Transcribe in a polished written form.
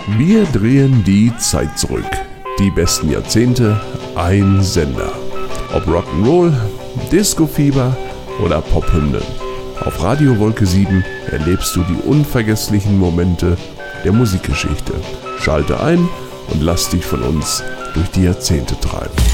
Wir drehen die Zeit zurück. Die besten Jahrzehnte, ein Sender. Ob Rock'n'Roll, Disco-Fieber oder Pophymnen. Auf Radio Wolke 7 erlebst du die unvergesslichen Momente der Musikgeschichte. Schalte ein und lass dich von uns durch die Jahrzehnte treiben.